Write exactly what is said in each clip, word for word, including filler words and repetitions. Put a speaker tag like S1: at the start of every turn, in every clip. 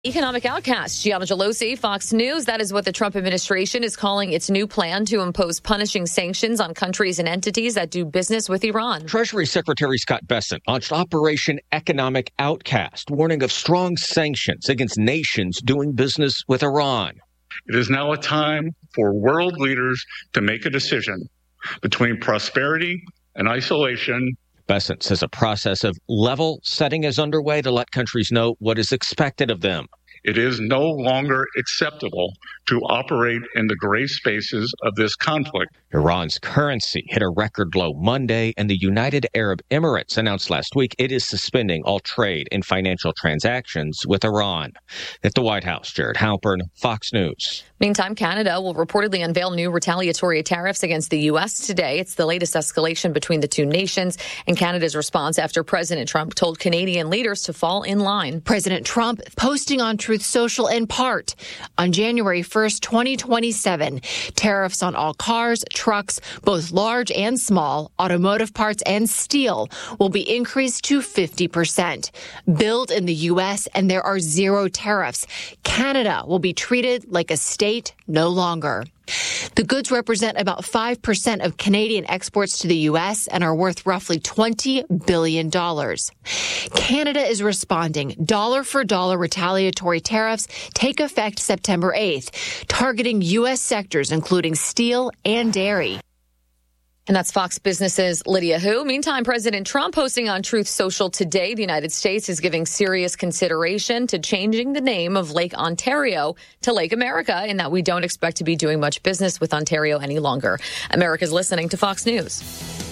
S1: Economic outcast, Gianna Gelosi, Fox News. That is what the Trump administration is calling its new plan to impose punishing sanctions on countries and entities that do business with Iran.
S2: Treasury Secretary Scott Bessent launched Operation Economic Outcast, warning of strong sanctions against nations doing business with Iran.
S3: It is now a time for world leaders to make a decision between prosperity and isolation.
S2: Bessent says a process of level setting is underway to let countries know what is expected of them.
S3: It is no longer acceptable to operate in the gray spaces of this conflict.
S2: Iran's currency hit a record low Monday, and the United Arab Emirates announced last week it is suspending all trade and financial transactions with Iran. At the White House, Jared Halpern, Fox News.
S1: Meantime, Canada will reportedly unveil new retaliatory tariffs against the U S today. It's the latest escalation between the two nations and Canada's response after President Trump told Canadian leaders to fall in line.
S4: President Trump posting on Truth Social in part, on January first, twenty twenty-seven, tariffs on all cars, trucks, both large and small, automotive parts and steel will be increased to fifty percent. Built in the U S, and there are zero tariffs. Canada will be treated like a state no longer. The goods represent about five percent of Canadian exports to the U S and are worth roughly twenty billion dollars. Canada is responding. Dollar-for-dollar retaliatory tariffs take effect September eighth, targeting U S sectors including steel and dairy.
S1: And that's Fox Business's Lydia Hu. Meantime, President Trump posting on Truth Social today, the United States is giving serious consideration to changing the name of Lake Ontario to Lake America, in that we don't expect to be doing much business with Ontario any longer. America's listening to Fox News.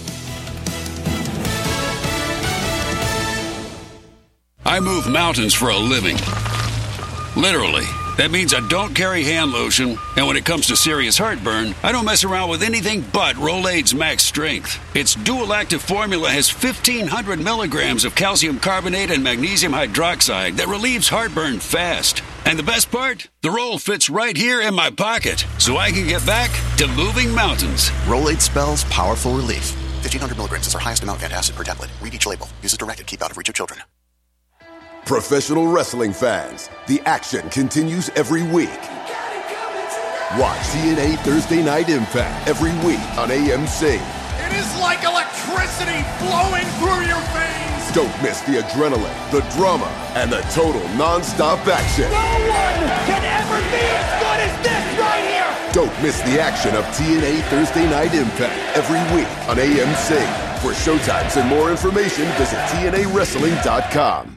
S5: I move mountains for a living. Literally. That means I don't carry hand lotion, and when it comes to serious heartburn, I don't mess around with anything but Rolaids Max Strength. Its dual-active formula has fifteen hundred milligrams of calcium carbonate and magnesium hydroxide that relieves heartburn fast. And the best part? The roll fits right here in my pocket, so I can get back to moving mountains.
S6: Rolaids spells powerful relief. fifteen hundred milligrams is our highest amount of antacid per tablet. Read each label. Use as directed. Keep out of reach of children.
S7: Professional wrestling fans, the action continues every week. Watch T N A Thursday Night Impact every week on A M C.
S8: It is like electricity flowing through your veins.
S7: Don't miss the adrenaline, the drama, and the total non-stop action.
S8: No one can ever be as good as this right here.
S7: Don't miss the action of T N A Thursday Night Impact every week on A M C. For showtimes and more information, visit T N A wrestling dot com.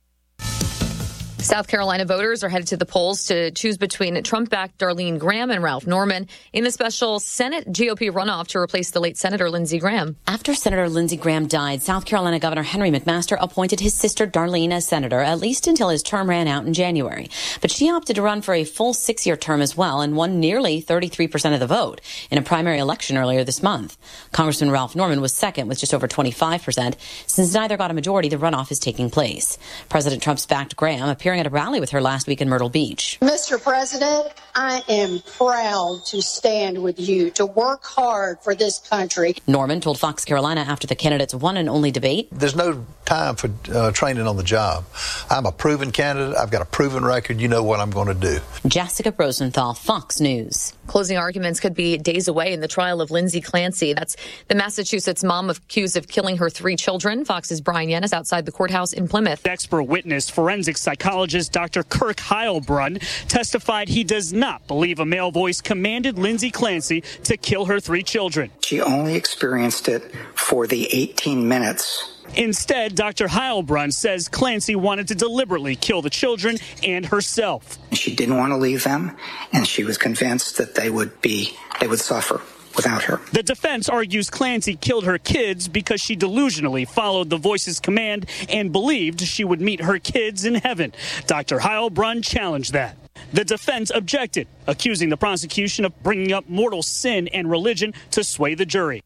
S1: South Carolina voters are headed to the polls to choose between Trump-backed Darlene Graham and Ralph Norman in the special Senate G O P runoff to replace the late Senator Lindsey Graham.
S9: After Senator Lindsey Graham died, South Carolina Governor Henry McMaster appointed his sister Darlene as senator, at least until his term ran out in January. But she opted to run for a full six-year term as well and won nearly thirty-three percent of the vote in a primary election earlier this month. Congressman Ralph Norman was second with just over twenty-five percent. Since neither got a majority, the runoff is taking place. President Trump's backed Graham, appearing at a rally with her last week in Myrtle Beach.
S10: Mister President, I am proud to stand with you, to work hard for this country.
S9: Norman told Fox Carolina after the candidate's one and only debate.
S11: There's no time for uh, training on the job. I'm a proven candidate. I've got a proven record. You know what I'm going to do.
S9: Jessica Rosenthal, Fox News.
S1: Closing arguments could be days away in the trial of Lindsay Clancy. That's the Massachusetts mom accused of killing her three children. Fox's Brian Yen is outside the courthouse in Plymouth.
S12: Expert witness, forensic psychologist Doctor Kirk Heilbrunn, testified he does not believe a male voice commanded Lindsay Clancy to kill her three children.
S13: She only experienced it for the eighteen minutes.
S12: Instead, Doctor Heilbrunn says Clancy wanted to deliberately kill the children and herself.
S13: She didn't want to leave them, and she was convinced that they would be, they would suffer without her.
S12: The defense argues Clancy killed her kids because she delusionally followed the voice's command and believed she would meet her kids in heaven. Doctor Heilbrunn challenged that. The defense objected, accusing the prosecution of bringing up mortal sin and religion to sway the jury.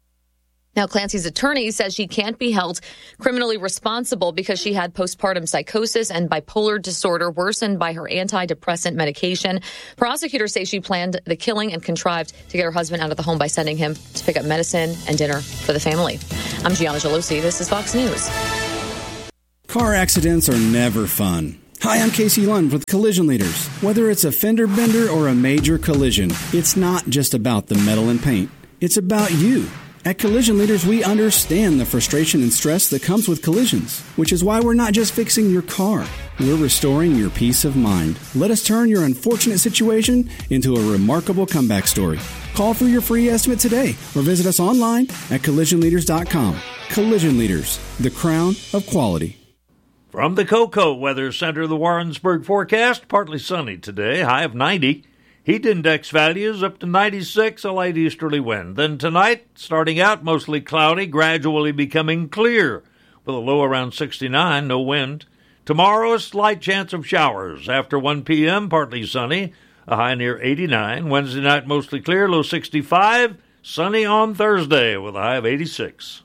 S1: Now, Clancy's attorney says she can't be held criminally responsible because she had postpartum psychosis and bipolar disorder worsened by her antidepressant medication. Prosecutors say she planned the killing and contrived to get her husband out of the home by sending him to pick up medicine and dinner for the family. I'm Gianna Gelosi. This is Fox News.
S14: Car accidents are never fun. Hi, I'm Casey Lund with Collision Leaders. Whether it's a fender bender or a major collision, it's not just about the metal and paint. It's about you. At Collision Leaders, we understand the frustration and stress that comes with collisions, which is why we're not just fixing your car. We're restoring your peace of mind. Let us turn your unfortunate situation into a remarkable comeback story. Call for your free estimate today or visit us online at collision leaders dot com. Collision Leaders, the crown of quality.
S15: From the Cocoa Weather Center, the Warrensburg forecast, partly sunny today, high of ninety. Heat index values up to ninety-six, a light easterly wind. Then tonight, starting out mostly cloudy, gradually becoming clear, with a low around sixty-nine, no wind. Tomorrow, a slight chance of showers. After one p.m., partly sunny, a high near eighty-nine. Wednesday night, mostly clear, low sixty-five. Sunny on Thursday, with a high of eighty-six.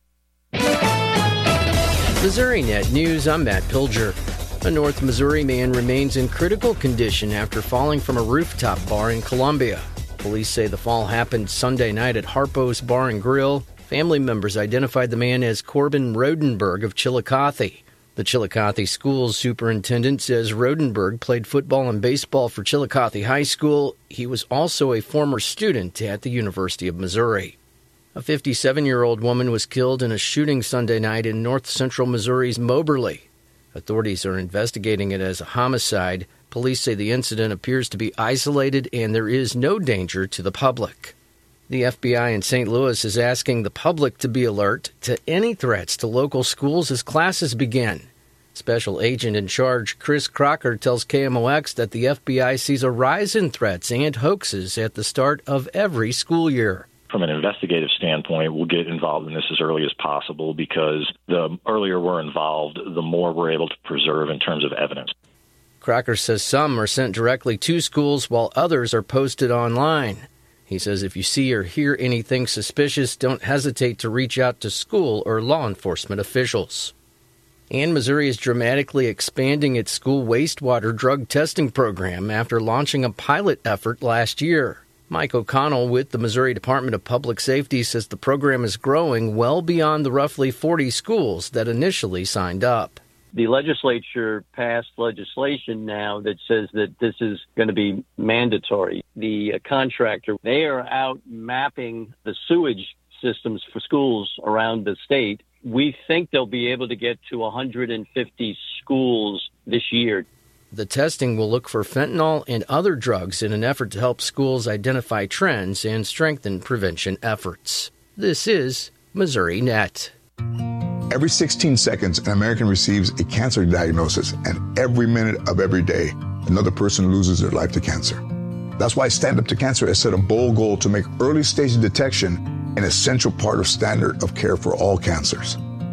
S16: Missouri Net News, I'm Matt Pilger. A North Missouri man remains in critical condition after falling from a rooftop bar in Columbia. Police say the fall happened Sunday night at Harpo's Bar and Grill. Family members identified the man as Corbin Rodenberg of Chillicothe. The Chillicothe Schools superintendent says Rodenberg played football and baseball for Chillicothe High School. He was also a former student at the University of Missouri. A fifty-seven-year-old woman was killed in a shooting Sunday night in north-central Missouri's Moberly. Authorities are investigating it as a homicide. Police say the incident appears to be isolated and there is no danger to the public. The F B I in Saint Louis is asking the public to be alert to any threats to local schools as classes begin. Special Agent in Charge Chris Crocker tells K M O X that the F B I sees a rise in threats and hoaxes at the start of every school year.
S17: From an investigative standpoint, we'll get involved in this as early as possible because the earlier we're involved, the more we're able to preserve in terms of evidence.
S16: Crocker says some are sent directly to schools while others are posted online. He says if you see or hear anything suspicious, don't hesitate to reach out to school or law enforcement officials. And Missouri is dramatically expanding its school wastewater drug testing program after launching a pilot effort last year. Mike O'Connell with the Missouri Department of Public Safety says the program is growing well beyond the roughly forty schools that initially signed up.
S18: The legislature passed legislation now that says that this is going to be mandatory. The uh, contractor, they are out mapping the sewage systems for schools around the state. We think they'll be able to get to one hundred fifty schools this year.
S16: The testing will look for fentanyl and other drugs in an effort to help schools identify trends and strengthen prevention efforts. This is Missouri Net.
S19: Every sixteen seconds, an American receives a cancer diagnosis, and every minute of every day, another person loses their life to cancer. That's why Stand Up to Cancer has set a bold goal to make early-stage detection an essential part of standard of care for all cancers.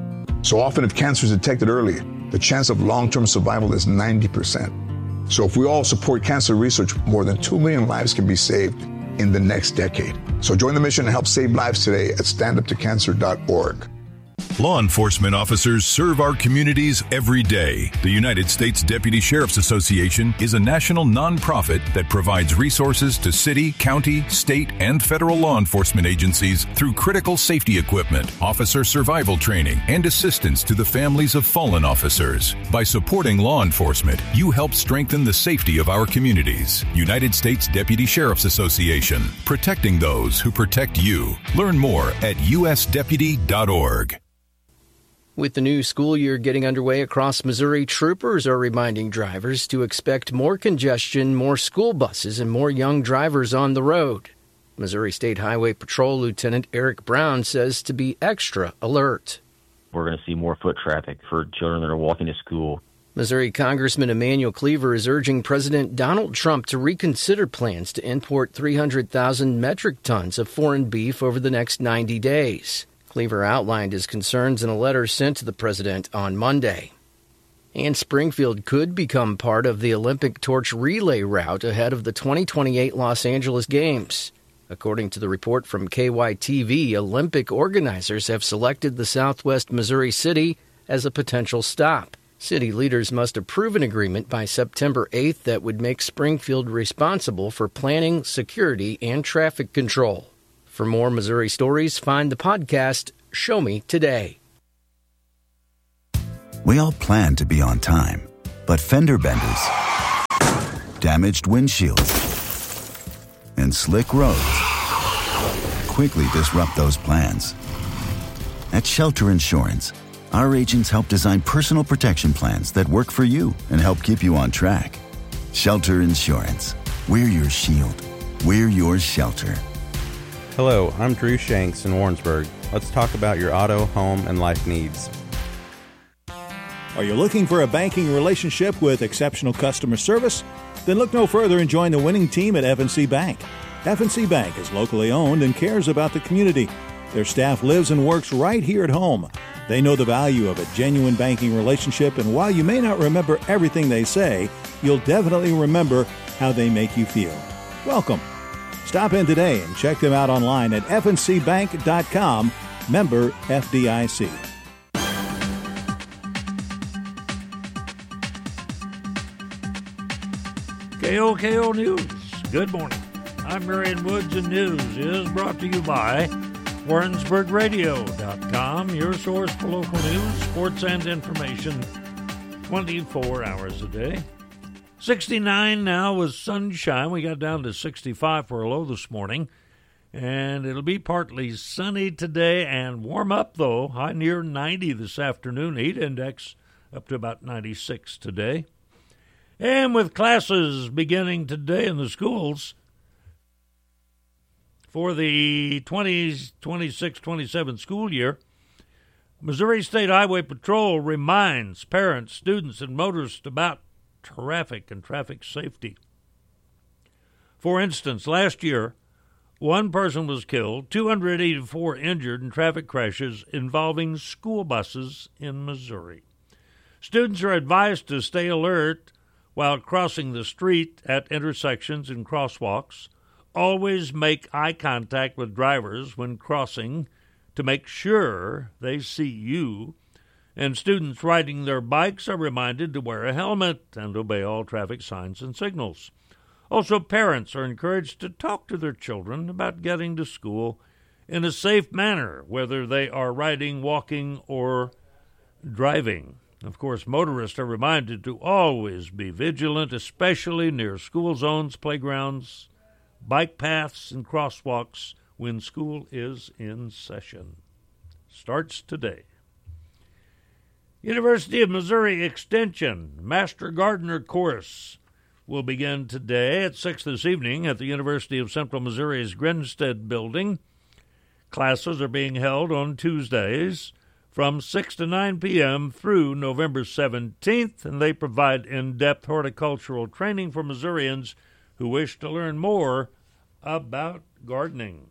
S19: So often, if cancer is detected early, the chance of long-term survival is ninety percent. So if we all support cancer research, more than two million lives can be saved in the next decade. So join the mission and help save lives today at stand up to cancer dot org.
S20: Law enforcement officers serve our communities every day. The United States Deputy Sheriff's Association is a national nonprofit that provides resources to city, county, state, and federal law enforcement agencies through critical safety equipment, officer survival training, and assistance to the families of fallen officers. By supporting law enforcement, you help strengthen the safety of our communities. United States Deputy Sheriff's Association, protecting those who protect you. Learn more at u s deputy dot org.
S16: With the new school year getting underway across Missouri, troopers are reminding drivers to expect more congestion, more school buses, and more young drivers on the road. Missouri State Highway Patrol Lieutenant Eric Brown says to be extra alert.
S21: We're going to see more foot traffic for children that are walking to school.
S16: Missouri Congressman Emanuel Cleaver is urging President Donald Trump to reconsider plans to import three hundred thousand metric tons of foreign beef over the next ninety days. Cleaver outlined his concerns in a letter sent to the president on Monday. And Springfield could become part of the Olympic torch relay route ahead of the twenty twenty-eight Los Angeles Games. According to the report from K Y T V, Olympic organizers have selected the southwest Missouri city as a potential stop. City leaders must approve an agreement by September eighth that would make Springfield responsible for planning, security, and traffic control. For more Missouri stories, find the podcast Show Me Today.
S22: We all plan to be on time.
S3: But fender benders, damaged windshields, and slick roads quickly disrupt those plans. At Shelter Insurance, our agents help design personal protection plans that work for you and help keep you on track. Shelter Insurance. We're your shield. We're your shelter.
S22: Hello, I'm Drew Shanks in Warrensburg. Let's talk about your auto, home, and life needs.
S23: Are you looking for a banking relationship with exceptional customer service? Then look no further and join the winning team at F and C Bank. F and C Bank is locally owned and cares about the community. Their staff lives and works right here at home. They know the value of a genuine banking relationship, and while you may not remember everything they say, you'll definitely remember how they make you feel. Welcome. Stop in today and check them out online at f n c bank dot com, member F D I C.
S15: K O K O News. Good morning. I'm Marion Woods, and news is brought to you by Warrensburg Radio dot com, your source for local news, sports, and information twenty-four hours a day. sixty-nine now with sunshine. We got down to sixty-five for a low this morning, and it'll be partly sunny today and warm up, though. High near ninety this afternoon. Heat index up to about ninety-six today. And with classes beginning today in the schools for the twenty twenty-six twenty-seven school year, Missouri State Highway Patrol reminds parents, students, and motorists about traffic and traffic safety. For instance, last year, one person was killed, two hundred eighty-four injured in traffic crashes involving school buses in Missouri. Students are advised to stay alert while crossing the street at intersections and crosswalks. Always make eye contact with drivers when crossing to make sure they see you. And students riding their bikes are reminded to wear a helmet and obey all traffic signs and signals. Also, parents are encouraged to talk to their children about getting to school in a safe manner, whether they are riding, walking, or driving. Of course, motorists are reminded to always be vigilant, especially near school zones, playgrounds, bike paths, and crosswalks when school is in session. Starts today. University of Missouri Extension Master Gardener course will begin today at six this evening at the University of Central Missouri's Grinstead building. Classes are being held on Tuesdays from six to nine p.m. through November seventeenth, and they provide in-depth horticultural training for Missourians who wish to learn more about gardening.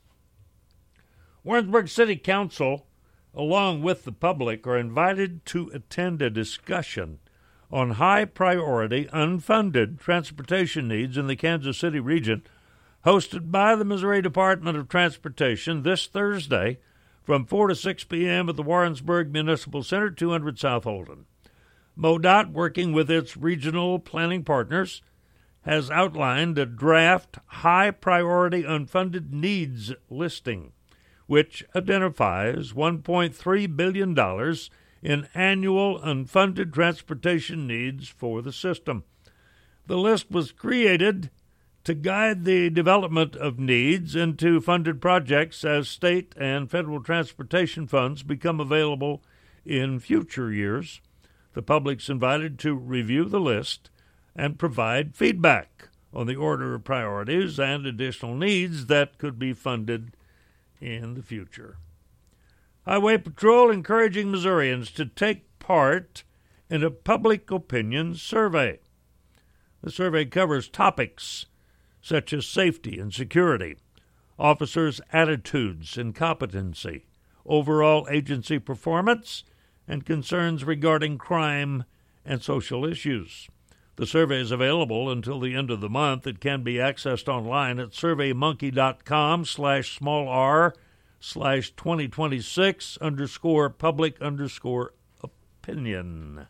S15: Warrensburg City Council, along with the public, are invited to attend a discussion on high-priority, unfunded transportation needs in the Kansas City region, hosted by the Missouri Department of Transportation this Thursday from four to six p.m. at the Warrensburg Municipal Center, two hundred South Holden. MoDOT, working with its regional planning partners, has outlined a draft high-priority unfunded needs listing, which identifies one point three billion dollars in annual unfunded transportation needs for the system. The list was created to guide the development of needs into funded projects as state and federal transportation funds become available in future years. The public's invited to review the list and provide feedback on the order of priorities and additional needs that could be funded in the future. Highway Patrol encouraging Missourians to take part in a public opinion survey. The survey covers topics such as safety and security, officers' attitudes and competency, overall agency performance, and concerns regarding crime and social issues. The survey is available until the end of the month. It can be accessed online at surveymonkey.com slash small r slash 2026 underscore public underscore opinion.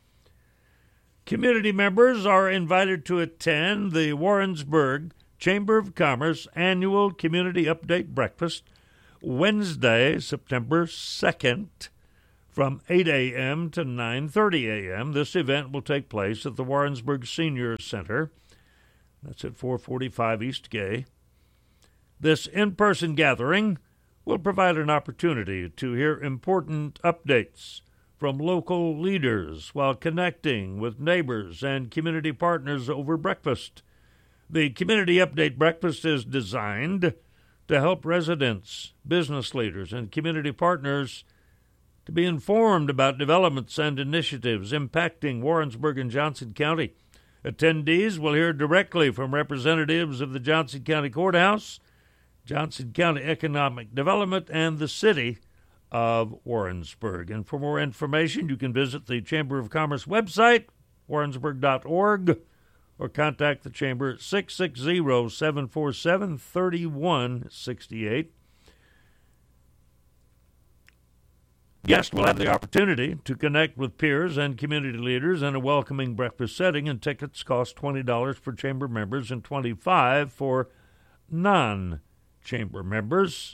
S15: Community members are invited to attend the Warrensburg Chamber of Commerce Annual Community Update Breakfast Wednesday, September second, from eight a.m. to nine thirty a.m. This event will take place at the Warrensburg Senior Center. That's at four forty-five East Gay. This in-person gathering will provide an opportunity to hear important updates from local leaders while connecting with neighbors and community partners over breakfast. The Community Update Breakfast is designed to help residents, business leaders, and community partners to be informed about developments and initiatives impacting Warrensburg and Johnson County. Attendees will hear directly from representatives of the Johnson County Courthouse, Johnson County Economic Development, and the City of Warrensburg. And for more information, you can visit the Chamber of Commerce website, warrensburg dot org, or contact the Chamber at six six zero, seven four seven, three one six eight. Guests will have the opportunity to connect with peers and community leaders in a welcoming breakfast setting, and tickets cost twenty dollars for Chamber members and twenty-five dollars for non-Chamber members.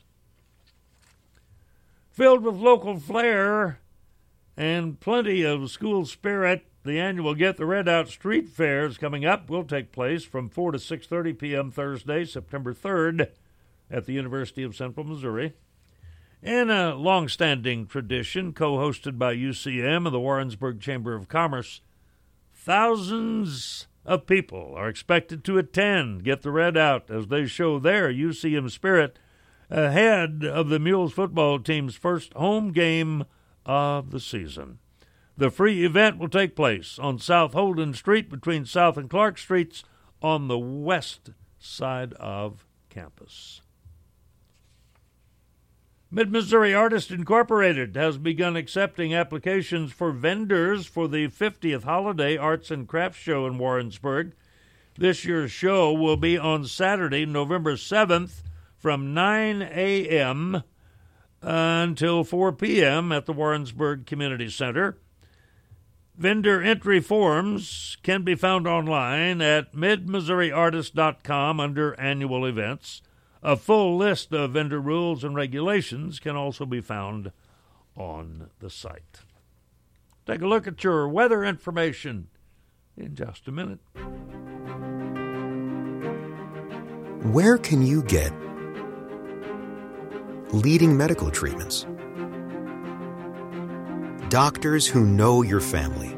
S15: Filled with local flair and plenty of school spirit, the annual Get the Red Out Street Fair is coming up. Will take place from four to six thirty p.m. Thursday, September third, at the University of Central Missouri. In a long-standing tradition, co-hosted by U C M and the Warrensburg Chamber of Commerce, thousands of people are expected to attend Get the Red Out as they show their U C M spirit ahead of the Mules football team's first home game of the season. The free event will take place on South Holden Street between South and Clark Streets on the west side of campus. Mid-Missouri Artists Incorporated has begun accepting applications for vendors for the fiftieth Holiday Arts and Crafts Show in Warrensburg. This year's show will be on Saturday, November seventh, from nine a.m. until four p.m. at the Warrensburg Community Center. Vendor entry forms can be found online at mid missouri artist dot com under Annual Events. A full list of vendor rules and regulations can also be found on the site. Take a look at your weather information in just a minute.
S2: Where can you get leading medical treatments? Doctors who know your family.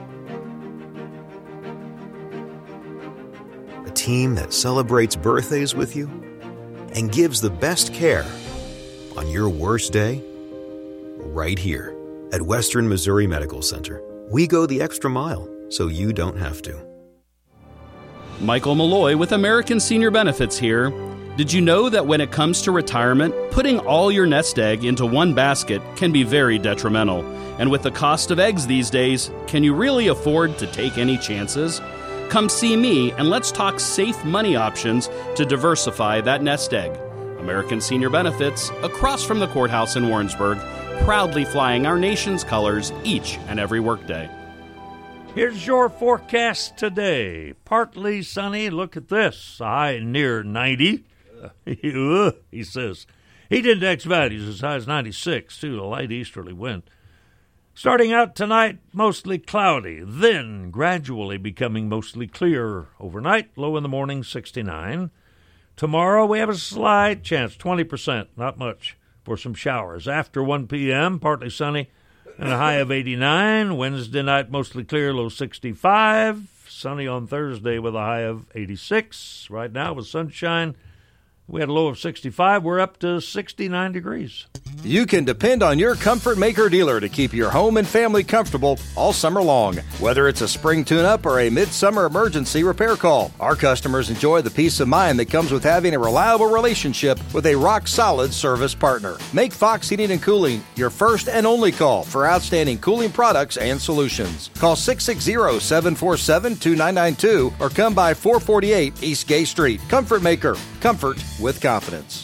S2: A team that celebrates birthdays with you and gives the best care on your worst day right here at Western Missouri Medical Center. We go the extra mile so you don't have to.
S4: Michael Malloy with American Senior Benefits here. Did you know that when it comes to retirement, putting all your nest egg into one basket can be very detrimental? And with the cost of eggs these days, can you really afford to take any chances? Come see me and let's talk safe money options to diversify that nest egg. American Senior Benefits, across from the courthouse in Warrensburg, proudly flying our nation's colors each and every workday.
S15: Here's your forecast today. Partly sunny. Look at this. A high near ninety. He says. Heat index values as high as ninety-six, too. A light easterly wind. Starting out tonight, mostly cloudy, then gradually becoming mostly clear overnight, low in the morning, sixty-nine. Tomorrow we have a slight chance, twenty percent, not much, for some showers. After one p.m., partly sunny, and a high of eighty-nine. Wednesday night, mostly clear, low sixty-five. Sunny on Thursday with a high of eighty-six. Right now with sunshine, we had a low of sixty-five. We're up to sixty-nine degrees.
S5: You can depend on your Comfort Maker dealer to keep your home and family comfortable all summer long. Whether it's a spring tune-up or a midsummer emergency repair call, our customers enjoy the peace of mind that comes with having a reliable relationship with a rock-solid service partner. Make Fox Heating and Cooling your first and only call for outstanding cooling products and solutions. Call six six zero, seven four seven, two nine nine two or come by four forty-eight East Gay Street. Comfort Maker. Comfort with confidence.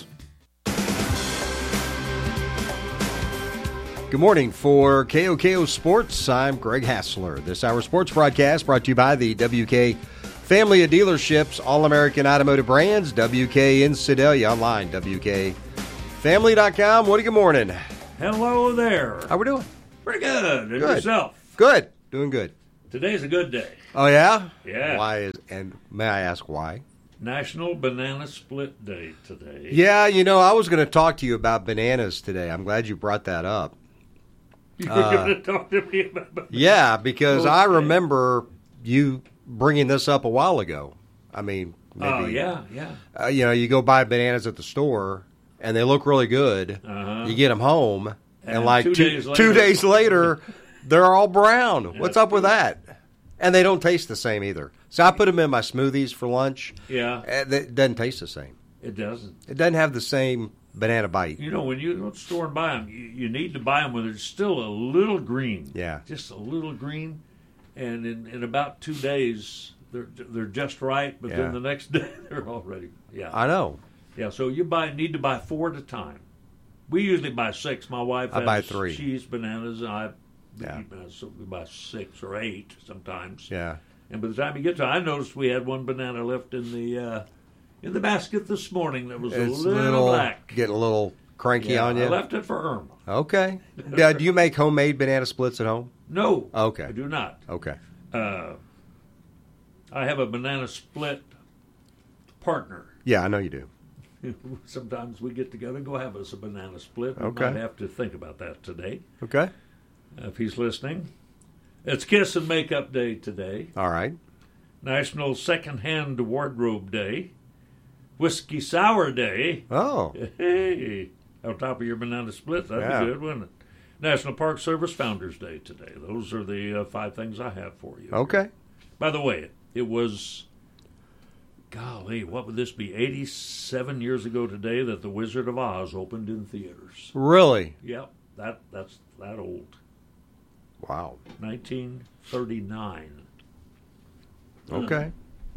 S5: Good morning. For K O K O Sports, I'm Greg Hassler. This hour sports broadcast brought to you by the W K family of dealerships, All-American Automotive Brands, W K in Sedalia, online, W K family dot com. Woody, good morning.
S15: Hello there.
S5: How we doing?
S15: Pretty good. And
S5: Good.
S15: yourself?
S5: Good. Doing good.
S15: Today's a good day.
S5: Oh, yeah?
S15: Yeah.
S5: Why is, and may I ask why?
S15: National Banana Split Day today.
S5: Yeah, you know, I was going to talk to you about bananas today. I'm glad you brought that up.
S15: You were
S5: Uh,
S15: going to talk to me about bananas.
S5: Yeah, because I
S15: Okay.
S5: remember you bringing this up a while ago. I mean, maybe.
S15: Oh, yeah, yeah.
S5: Uh, you know, you go buy bananas at the store, and they look really good.
S15: Uh-huh.
S5: You get them home, and,
S15: And
S5: like
S15: two
S5: two,
S15: days later-
S5: two days later, they're all brown. What's up with that? And they don't taste the same either. So I put them in my smoothies for lunch.
S15: Yeah.
S5: And it doesn't taste the same.
S15: It doesn't.
S5: It doesn't have the same banana bite.
S15: You know, when you go to the store and buy them, you, you need to buy them when they're still a little green.
S5: Yeah.
S15: Just a little green. And in, in about two days, they're they're just right. But
S5: Yeah.
S15: then the next day, they're already, yeah.
S5: I know.
S15: Yeah, so you buy need to buy four at a time. We usually buy six. My wife
S5: I
S15: has
S5: buy three.
S15: She eats bananas, and I
S5: Yeah.
S15: so we buy six or eight sometimes.
S5: Yeah.
S15: And by the time you get to, I noticed we had one banana left in the uh, in the basket this morning that was
S5: It's
S15: a little, black.
S5: Getting a little cranky
S15: Yeah,
S5: on you.
S15: I left it for Irma.
S5: Okay. Yeah, do you make homemade banana splits at home?
S15: No,
S5: Okay.
S15: I do not.
S5: Okay.
S15: Uh, I have a banana split partner.
S5: Yeah, I know you do.
S15: Sometimes we get together and go have us a banana split. We
S5: Okay.
S15: might have to think about that today.
S5: Okay.
S15: Uh, if he's listening. It's Kiss and Makeup Day today.
S5: All right.
S15: National Secondhand Wardrobe Day. Whiskey Sour Day.
S5: Oh.
S15: Hey, on top of your banana split. That'd
S5: Yeah.
S15: be good, wouldn't it? National Park Service Founders Day today. Those are the uh, five things I have for you.
S5: Okay.
S15: By the way, it was, golly, what would this be, eighty-seven years ago today that The Wizard of Oz opened in theaters.
S5: Really?
S15: Yep, that that's that old.
S5: Wow.
S15: nineteen thirty-nine.
S5: Okay.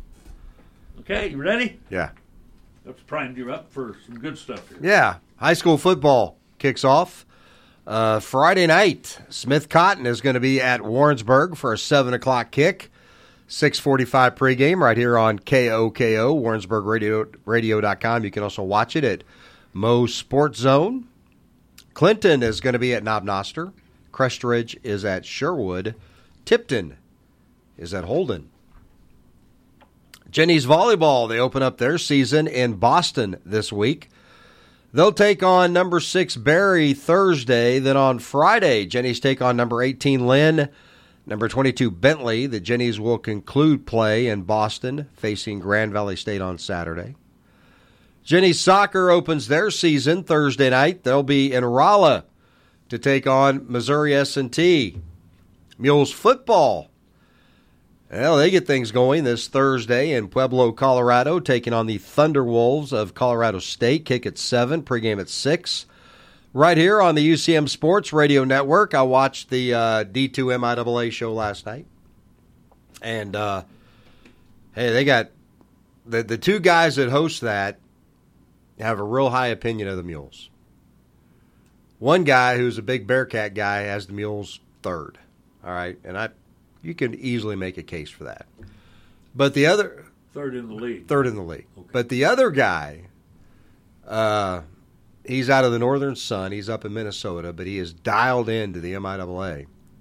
S15: Okay, you ready?
S5: Yeah.
S15: That's primed you up for some good stuff here.
S5: Yeah. High school football kicks off uh, Friday night. Smith Cotton is going to be at Warrensburg for a seven o'clock kick. six forty-five pregame right here on K O K O, Warrensburg Radio, radio dot com. You can also watch it at Moe's Sports Zone. Clinton is going to be at Knob Noster. Crestridge is at Sherwood. Tipton is at Holden. Jenny's Volleyball, they open up their season in Boston this week. They'll take on number six Barry Thursday. Then on Friday, Jenny's take on number eighteen Lynn. Number twenty-two Bentley. The Jennies will conclude play in Boston, facing Grand Valley State on Saturday. Jennies Soccer opens their season Thursday night. They'll be in Rolla to take on Missouri S and T. Mules Football, well, they get things going this Thursday in Pueblo, Colorado, taking on the Thunderwolves of Colorado State. Kick at seven, pregame at six. Right here on the U C M Sports Radio Network. I watched the uh, D two M I A A show last night. And, uh, hey, they got the, the two guys that host that have a real high opinion of the Mules. One guy who's a big Bearcat guy has the Mules third. All right, and I, you can easily make a case for that. But the other
S15: Third in the league.
S5: third in the league. Okay. But the other guy, uh, he's out of the Northern Sun. He's up in Minnesota, but he is dialed into the M I A A.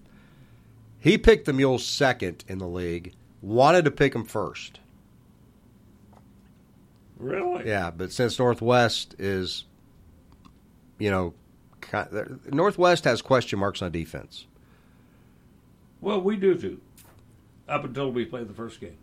S5: He picked the Mules second in the league. Wanted to pick him first.
S15: Really?
S5: Yeah, but since Northwest is, you know, Northwest has question marks on defense.
S15: Well, we do too. Up until we play the first game.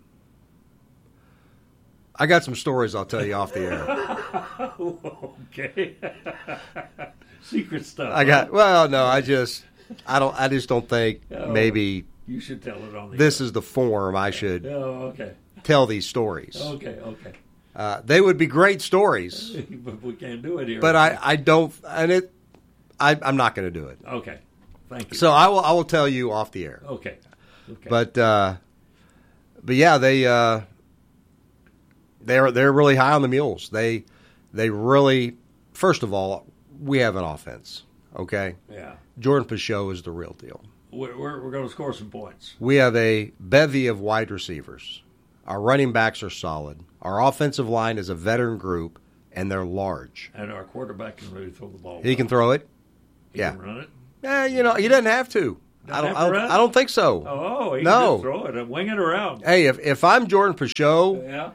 S5: I got some stories I'll tell you off the air.
S15: Okay. Secret stuff.
S5: I got well, no, I just I don't I just don't think
S15: oh,
S5: maybe
S15: you should tell it on the
S5: this
S15: air.
S5: is the form I should
S15: oh, okay.
S5: tell these stories.
S15: Okay, okay.
S5: Uh, they would be great stories.
S15: But we can't do it here.
S5: But I, I don't and it I I'm not gonna do it.
S15: Okay. Thank you.
S5: So I will I will tell you off the air.
S15: Okay. Okay.
S5: But uh, but yeah, they uh, they're they're really high on the Mules. They they really first of all, we have an offense. Okay?
S15: Yeah.
S5: Jordan Pachot is the real deal.
S15: We're we're, we're going to score some points.
S5: We have a bevy of wide receivers. Our running backs are solid. Our offensive line is a veteran group, and they're large.
S15: And our quarterback can really throw the ball.
S5: He
S15: well.
S5: can throw it.
S15: He
S5: yeah.
S15: can run it.
S6: Eh, you know, he doesn't have to.
S15: Doesn't
S6: I don't.
S15: have
S6: I
S15: to
S6: don't,
S15: run?
S6: I don't think so.
S15: Oh, he
S6: no.
S15: can just throw it and wing it around.
S6: Hey, if if I'm Jordan Peugeot,
S15: Yeah.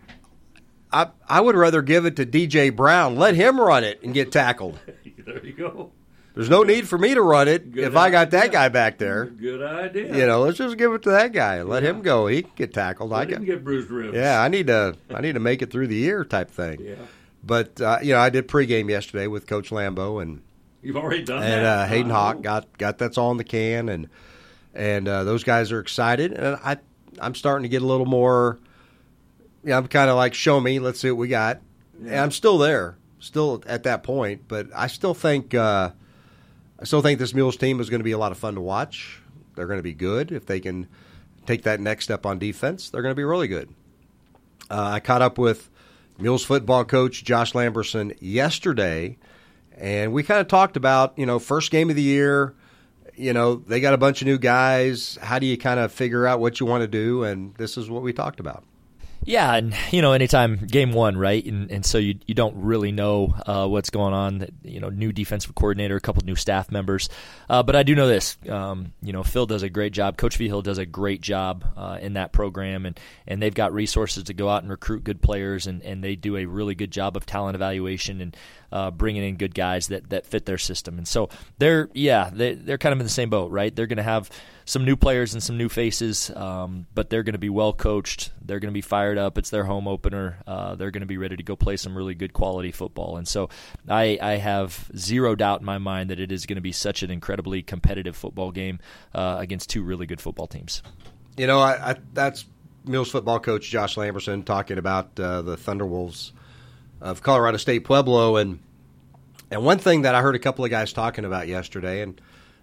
S6: I I would rather give it to D J Brown. Let him run it and get tackled.
S15: There you go.
S6: There's no need for me to run it
S15: Good
S6: if I got that
S15: idea.
S6: guy back there.
S15: Good idea.
S6: You know, let's just give it to that guy. Let him go. He can get tackled.
S15: Let
S6: I
S15: him
S6: got,
S15: get bruised ribs.
S6: Yeah, I need to. I need to make it through the year, type thing.
S15: Yeah.
S6: But uh, you know, I did pregame yesterday with Coach Lambeau and
S15: You've already done
S6: and
S15: that.
S6: uh, Hayden
S15: Oh.
S6: Hawk got got that's all in the can, and and uh, those guys are excited, and I I'm starting to get a little more. Yeah, I'm kind of like, show me, let's see what we got.
S15: Yeah.
S6: And I'm still there, still at that point, but I still think uh, I still think this Mules team is going to be a lot of fun to watch. They're going to be good if they can take that next step on defense. They're going to be really good. Uh, I caught up with Mules football coach Josh Lamberson yesterday, and we kind of talked about, you know, first game of the year. You know, they got a bunch of new guys. How do you kind of figure out what you want to do? And this is what we talked about.
S7: Yeah, and you know, anytime game one, right, and and so you you don't really know uh, what's going on. You know, new defensive coordinator, a couple new staff members, uh, but I do know this. Um, you know, Phil does a great job. Coach Vigil does a great job uh, in that program, and and they've got resources to go out and recruit good players, and and they do a really good job of talent evaluation and uh, bringing in good guys that that fit their system. And so they're yeah they they're kind of in the same boat, right? They're going to have some new players and some new faces, um, but they're going to be well coached. They're going to be fired up. It's their home opener. Uh, they're going to be ready to go play some really good quality football. And so I, I have zero doubt in my mind that it is going to be such an incredibly competitive football game uh, against two really good football teams.
S6: You know, I, I, that's Mules football coach Josh Lamberson talking about uh, the Thunderwolves of Colorado State Pueblo. And, and one thing that I heard a couple of guys talking about yesterday, and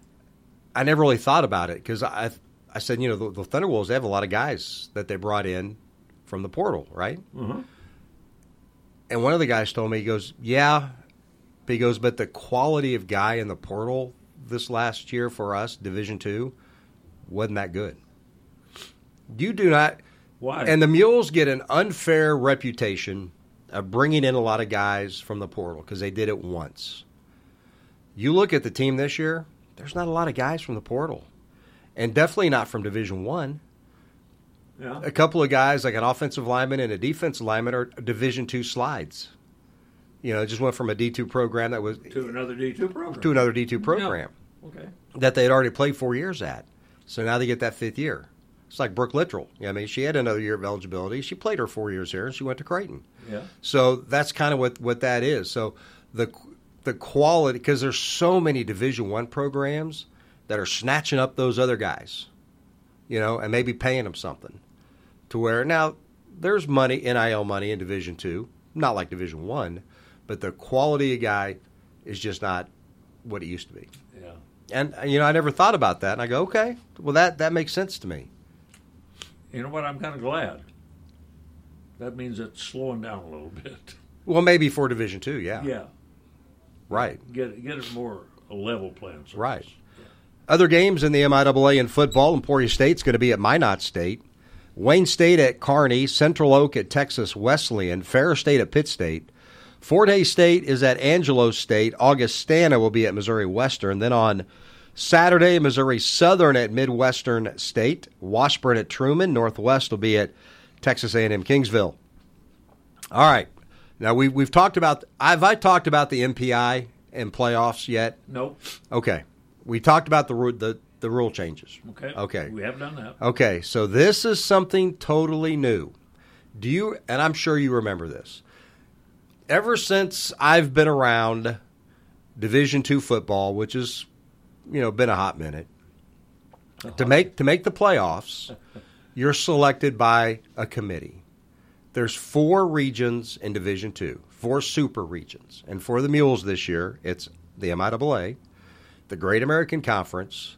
S6: I never really thought about it because I I said, you know, the, the Thunderwolves, they have a lot of guys that they brought in from the portal, right?
S15: Mm-hmm.
S6: And one of the guys told me, he goes, yeah, he goes, but the quality of guy in the portal this last year for us, Division Two, wasn't that good. You do not.
S15: Why?
S6: And the Mules get an unfair reputation of bringing in a lot of guys from the portal because they did it once. You look at the team this year, there's not a lot of guys from the portal, and definitely not from Division One.
S15: Yeah.
S6: A couple of guys, like an offensive lineman and a defensive lineman, are Division Two slides. You know, just went from a D two program that was
S15: To another D two program.
S6: to another D two program
S15: Yeah. Okay.
S6: that they had already played four years at. So now they get that fifth year. It's like Brooke Littrell. I mean, she had another year of eligibility. She played her four years here, and she went to Creighton.
S15: Yeah.
S6: So that's kind of what, what that is. So the the quality, because there's so many Division One programs that are snatching up those other guys, you know, and maybe paying them something. To where now there's money, N I L money in Division Two, not like Division One, but the quality of guy is just not what it used to be.
S15: Yeah.
S6: And you know, I never thought about that, and I go, okay, well that that makes sense to me.
S15: You know what? I'm kind of glad. That means it's slowing down a little bit.
S6: Well, maybe for Division Two, yeah.
S15: Yeah.
S6: Right.
S15: Get it, get it more a level playing surface.
S6: Right. Other games in the M I A A in football, Emporia State's going to be at Minot State, Wayne State at Kearney, Central Oak at Texas Wesleyan, Ferris State at Pitt State, Fort Hays State is at Angelo State, Augustana will be at Missouri Western. Then on Saturday, Missouri Southern at Midwestern State, Washburn at Truman, Northwest will be at Texas A and M Kingsville. All right. Now, we, we've talked about – have I talked about the M P I and playoffs yet?
S15: Nope.
S6: Okay. We talked about the the, the rule changes.
S15: Okay.
S6: Okay.
S15: We have done that.
S6: Okay. So this is something totally new. Do you – and I'm sure you remember this. Ever since I've been around Division Two football, which has, you know, been a hot minute, uh-huh. to make to make the playoffs, you're selected by a committee. There's four regions in Division Two, four super regions. And for the Mules this year, it's the M I A A, the Great American Conference,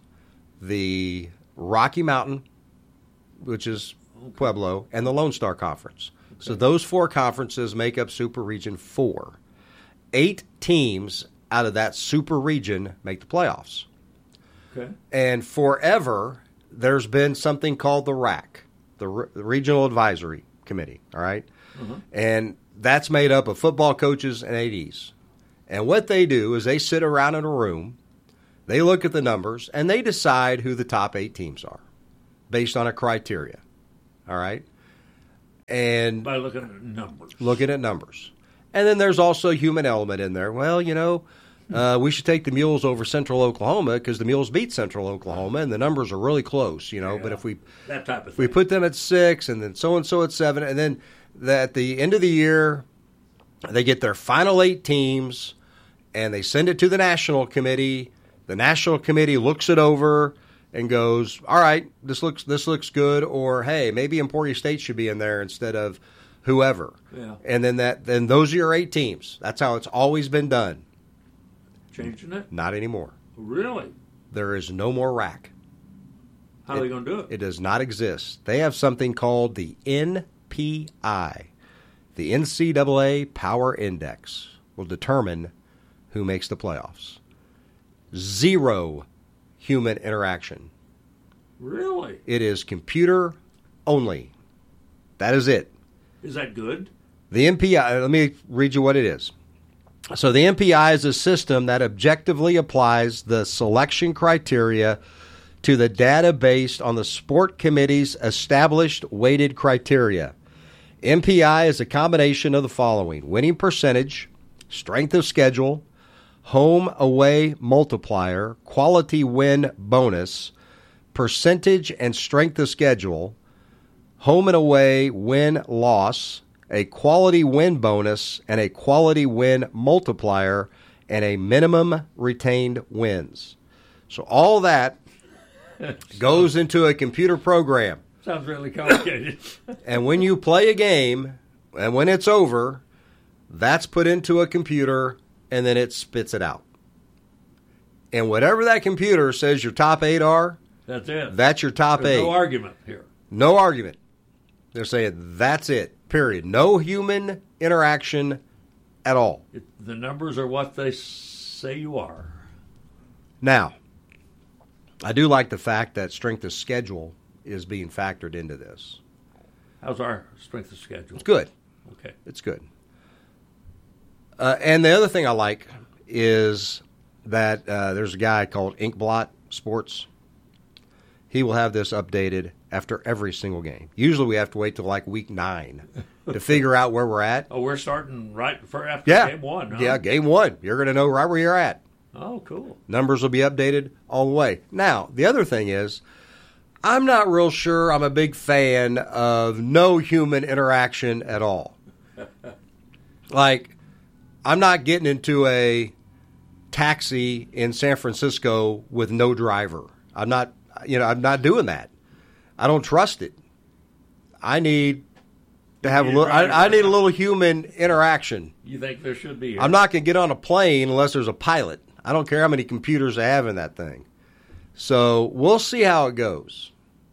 S6: the Rocky Mountain, which is Pueblo, and the Lone Star Conference. Okay. So those four conferences make up Super Region four. Eight teams out of that super region make the playoffs.
S15: Okay.
S6: And forever, there's been something called the R A C, the, Re- the Regional Advisory Committee, all right? Mm-hmm. And that's made up of football coaches and A Ds. And what they do is they sit around in a room They look at the numbers, and they decide who the top eight teams are based on a criteria. All right? And
S15: by looking at numbers.
S6: Looking at numbers. And then there's also a human element in there. Well, you know, uh, we should take the Mules over Central Oklahoma because the Mules beat Central Oklahoma, and the numbers are really close, you know. Yeah, but if we
S15: that type of thing.
S6: we put them at six, and then so-and-so at seven, and then the, at the end of the year, they get their final eight teams, and they send it to the National Committee. The National Committee looks it over and goes, all right, this looks this looks good, or hey, maybe Emporia State should be in there instead of whoever.
S15: Yeah.
S6: And then that then those are your eight teams. That's how it's always been done.
S15: Changing it?
S6: Not anymore.
S15: Really?
S6: There is no more R A C.
S15: How it, are they going to do it?
S6: It does not exist. They have something called the N P I. The N C double A Power Index will determine who makes the playoffs. Zero human interaction.
S15: Really?
S6: It is computer only. That is it.
S15: Is that good?
S6: The N P I, let me read you what it is. So the N P I is a system that objectively applies the selection criteria to the data based on the sport committee's established weighted criteria. N P I is a combination of the following: winning percentage, strength of schedule, home-away multiplier, quality win bonus, percentage and strength of schedule, home and away win-loss, a quality win bonus, and a quality win multiplier, and a minimum retained wins. So all that goes into a computer program.
S15: Sounds really complicated.
S6: And when you play a game, and when it's over, that's put into a computer, and then it spits it out. And whatever that computer says your top eight are,
S15: that's it.
S6: That's your top
S15: There's
S6: eight.
S15: No argument here.
S6: No argument. They're saying that's it, period. No human interaction at all.
S15: It, the numbers are what they say you are.
S6: Now, I do like the fact that strength of schedule is being factored into this.
S15: How's our strength of schedule?
S6: It's good.
S15: Okay.
S6: It's good. Uh, and the other thing I like is that uh, there's a guy called Inkblot Sports. He will have this updated after every single game. Usually we have to wait till like week nine to figure out where we're at.
S15: Oh, we're starting right for after
S6: yeah.
S15: game one, huh?
S6: Yeah, game one. You're going to know right where you're at.
S15: Oh, cool.
S6: Numbers will be updated all the way. Now, the other thing is, I'm not real sure I'm a big fan of no human interaction at all. Like, I'm not getting into a taxi in San Francisco with no driver. I'm not, you know, I'm not doing that. I don't trust it. I need to have a little. I, I need a little human interaction.
S15: You think there should be? Here.
S6: I'm not going to get on a plane unless there's a pilot. I don't care how many computers I have in that thing. So we'll see how it goes.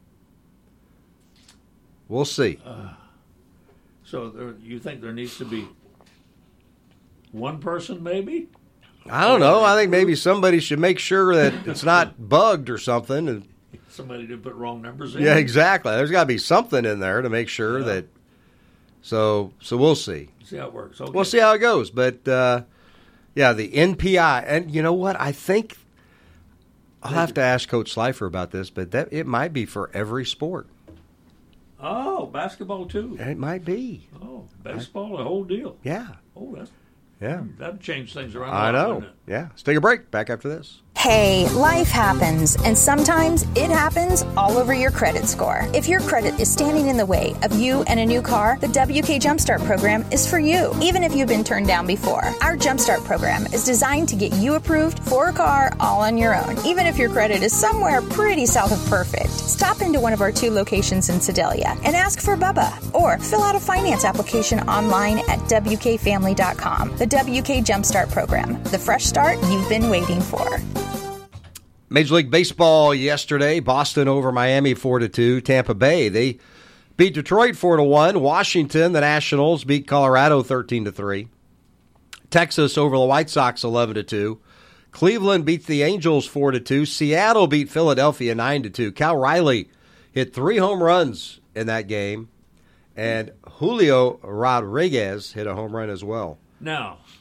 S6: We'll see.
S15: Uh, so there, you think there needs to be one person, maybe?
S6: I don't know. I think maybe somebody should make sure that it's not bugged or something. And
S15: somebody didn't put wrong numbers in.
S6: Yeah, exactly. There's got to be something in there to make sure yeah. that. So, so we'll see.
S15: See how it works. Okay.
S6: We'll see how it goes. But uh, yeah, the N P I, and you know what? I think I'll have to ask Coach Slifer about this, but that it might be for every sport.
S15: Oh, basketball too.
S6: It might be.
S15: Oh, baseball, a whole deal.
S6: Yeah.
S15: Oh, that's
S6: yeah.
S15: That'd change things around.
S6: I
S15: a lot,
S6: know.
S15: wouldn't it?
S6: Yeah. Let's take a break. Back after this.
S8: Hey, life happens, and sometimes it happens all over your credit score. If your credit is standing in the way of you and a new car, the W K Jumpstart program is for you, even if you've been turned down before. Our Jumpstart program is designed to get you approved for a car all on your own, even if your credit is somewhere pretty south of perfect. Stop into one of our two locations in Sedalia and ask for Bubba, or fill out a finance application online at W K family dot com. The W K Jumpstart program, the fresh start you've been waiting for.
S6: Major League Baseball yesterday, Boston over Miami four to two. Tampa Bay, they beat Detroit four to one. Washington, the Nationals, beat Colorado thirteen to three. Texas over the White Sox eleven to two. Cleveland beats the Angels four to two. Seattle beat Philadelphia nine to two. Cal Riley hit three home runs in that game. And Julio Rodriguez hit a home run as well.
S15: Now,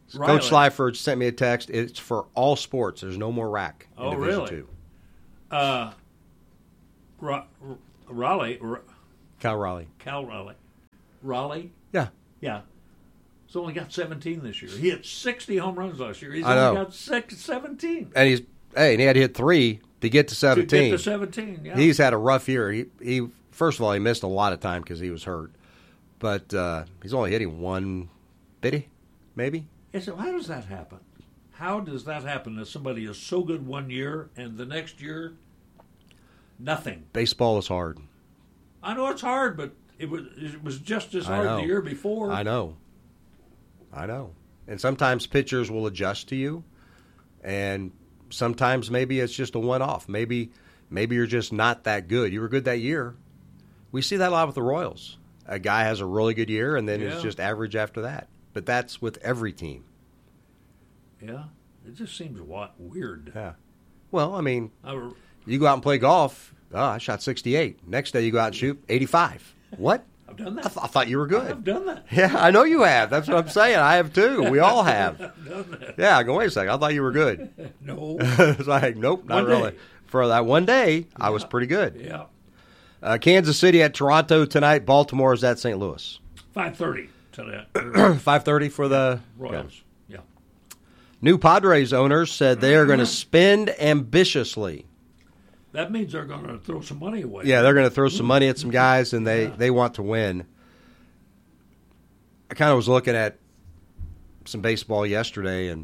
S15: Riley.
S6: Coach Slyford sent me a text. It's for all sports. There's no more rack in
S15: Oh,
S6: Division
S15: really?
S6: Two.
S15: Uh, Ra- Raleigh, Ra-
S6: Cal Raleigh.
S15: Cal Raleigh, Raleigh.
S6: Yeah.
S15: Yeah. He's only got seventeen this year. He hit sixty home runs last year. He's
S6: I
S15: only
S6: know.
S15: got six, seventeen.
S6: And he's hey, and he had to hit three to get to seventeen.
S15: To get to seventeen, yeah.
S6: He's had a rough year. He he first of all he missed a lot of time because he was hurt, but uh, he's only hitting one bitty, maybe.
S15: Yeah, so how does that happen? How does that happen that somebody is so good one year and the next year, nothing?
S6: Baseball is hard.
S15: I know it's hard, but it was it was just as
S6: I
S15: hard
S6: know.
S15: the year before.
S6: I know. I know. And sometimes pitchers will adjust to you, and sometimes maybe it's just a one-off. Maybe maybe you're just not that good. You were good that year. We see that a lot with the Royals. A guy has a really good year, and then
S15: Yeah.
S6: is just average after that. But that's with every team.
S15: Yeah, it just seems wa- weird.
S6: Yeah. Well, I mean,
S15: I re-
S6: you go out and play golf. Oh, I shot sixty-eight. Next day you go out and shoot eighty-five. What?
S15: I've done that.
S6: I, th- I thought you were good.
S15: I've done that.
S6: Yeah, I know you have. That's what I'm saying. I have too. We all have.
S15: I've done that.
S6: Yeah, I go, wait a second. I thought you were good.
S15: No.
S6: It's like, nope, not
S15: One day.
S6: really. For that one day, I was pretty good.
S15: Yeah.
S6: Uh, Kansas City at Toronto tonight. Baltimore is at Saint Louis.
S15: Five thirty to
S6: five thirty for the
S15: Royals. Yeah.
S6: New Padres owners said they are going to spend ambitiously.
S15: That means they're going to throw some money away.
S6: Yeah, they're going to throw some money at some guys, and they, they want to win. I kind of was looking at some baseball yesterday, and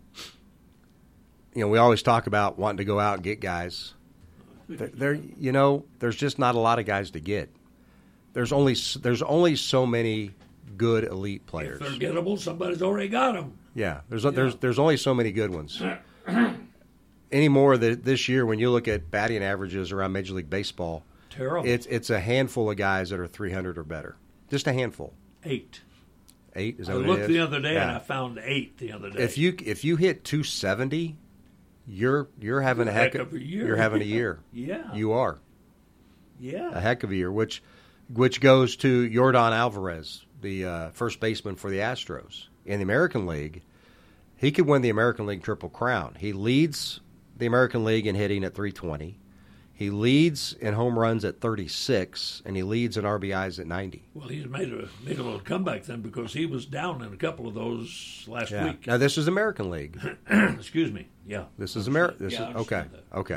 S6: you know we always talk about wanting to go out and get guys. There, there you know, there's just not a lot of guys to get. There's only there's only so many good elite players.
S15: If they're gettable, somebody's already got them.
S6: Yeah, there's there's there's only so many good ones. Anymore that this year, when you look at batting averages around Major League Baseball,
S15: Terrible.
S6: It's it's a handful of guys that are three hundred or better. Just a handful.
S15: Eight.
S6: Eight is that
S15: I
S6: what it
S15: looked
S6: is?
S15: the other day and
S6: Yeah.
S15: I found eight the other day.
S6: If you if you hit two seventy, you're you're having a heck,
S15: of a year.
S6: You're having a year.
S15: Yeah.
S6: You are.
S15: Yeah.
S6: A heck of a year, which which goes to Yordan Alvarez, the uh, first baseman for the Astros in the American League. He could win the American League Triple Crown. He leads the American League in hitting at three twenty. He leads in home runs at thirty-six, and he leads in R B Is at ninety.
S15: Well, he's made a made a little comeback then because he was down in a couple of those last
S6: Yeah.
S15: week.
S6: Now this is American League.
S15: Excuse me. Yeah.
S6: This is America. This
S15: Yeah, I
S6: is okay.
S15: understand that.
S6: Okay.